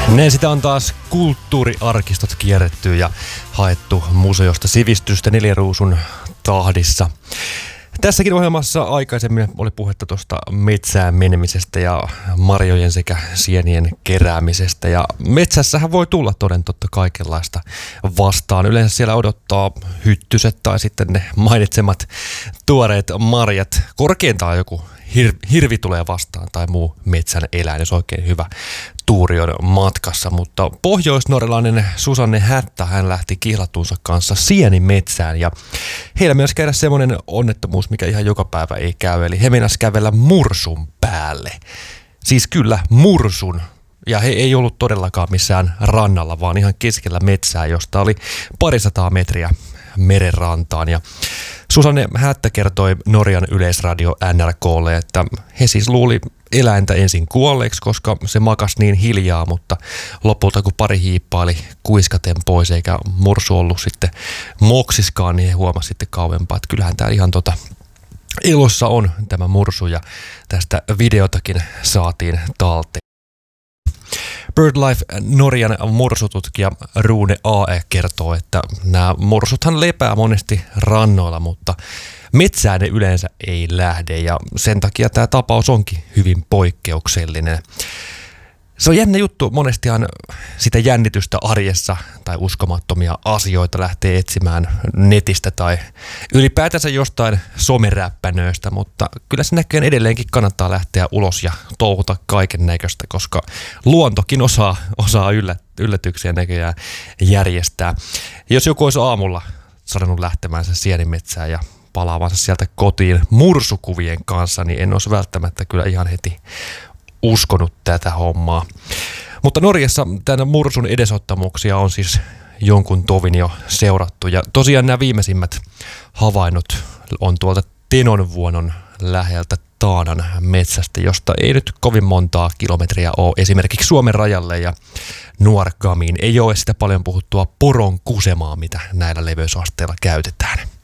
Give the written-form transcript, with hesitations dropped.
Näin sitä on taas kulttuuriarkistot kierretty ja haettu museosta sivistystä Neliruusun tahdissa. Tässäkin ohjelmassa aikaisemmin oli puhetta tuosta metsään menemisestä ja marjojen sekä sienien keräämisestä. Ja metsässähän voi tulla toden totta kaikenlaista vastaan. Yleensä siellä odottaa hyttyset tai sitten ne mainitsemat tuoreet marjat. Korkeintaan joku hirvi tulee vastaan tai muu metsän eläin, jos oikein hyvä tuuri on matkassa. Mutta pohjoisnorjalainen Susanne Hättä, hän lähti kihlattuunsa kanssa sienimetsään ja heillä myös käydä semmoinen onnettomuus, mikä ihan joka päivä ei käy. Eli he meinasi kävellä mursun päälle. Siis kyllä mursun. Ja he ei ollut todellakaan missään rannalla, vaan ihan keskellä metsää, josta oli 200 metriä merenrantaan. Ja Susanne Hättä kertoi Norjan yleisradio NRK:lle, että he siis luuli eläintä ensin kuolleeksi, koska se makasi niin hiljaa, mutta lopulta kun pari hiippaili kuiskaten pois eikä mursu ollut sitten moksiskaan, niin he huomasi sitten kauempaa, että kyllähän tämä ihan elossa on tämä mursu ja tästä videotakin saatiin talteen. BirdLife Norjan mursututkija Rune Ae kertoo, että nämä mursuthan lepää monesti rannoilla, mutta metsään ne yleensä ei lähde ja sen takia tämä tapaus onkin hyvin poikkeuksellinen. Se on jännä juttu, monestihan sitä jännitystä arjessa tai uskomattomia asioita lähtee etsimään netistä tai ylipäätänsä jostain someräppänöistä, mutta kyllä se näköjään edelleenkin kannattaa lähteä ulos ja touhuta kaiken näköistä, koska luontokin osaa yllätyksiä näköjään järjestää. Jos joku olisi aamulla sanonut lähtemänsä sienimetsään ja palaavansa sieltä kotiin mursukuvien kanssa, niin en olisi välttämättä kyllä ihan heti uskonut tätä hommaa. Mutta Norjassa tämän mursun edesottamuksia on siis jonkun tovin jo seurattu. Ja tosiaan nämä viimeisimmät havainnot on tuolta Tenonvuonon läheltä Taanan metsästä, josta ei nyt kovin montaa kilometriä ole esimerkiksi Suomen rajalle ja Nuorgamiin. Ei ole sitä paljon puhuttua poron kusemaa, mitä näillä leveysasteilla käytetään.